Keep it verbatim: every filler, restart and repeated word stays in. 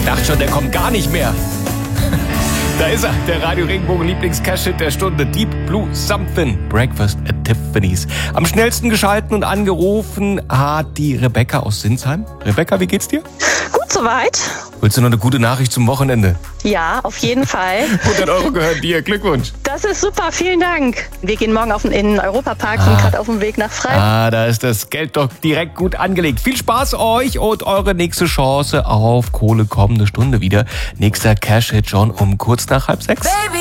dachte schon, der kommt gar nicht mehr. Da ist er, der Radio Regenbogen Lieblings-Cash-Hit der Stunde. Deep Blue Something. Breakfast at Tiffany's. Am schnellsten geschalten und angerufen hat die Rebecca aus Sinsheim. Rebecca, wie geht's dir? Gut soweit. Willst du noch eine gute Nachricht zum Wochenende? Ja, auf jeden Fall. hundert Euro gehören dir. Glückwunsch. Das ist super, vielen Dank. Wir gehen morgen auf den, in den Europapark, Ah. sind gerade auf dem Weg nach Freiburg. Ah, da ist das Geld doch direkt gut angelegt. Viel Spaß euch und eure nächste Chance auf Kohle kommende Stunde wieder. Nächster Cash-Hit schon um kurz nach halb sechs.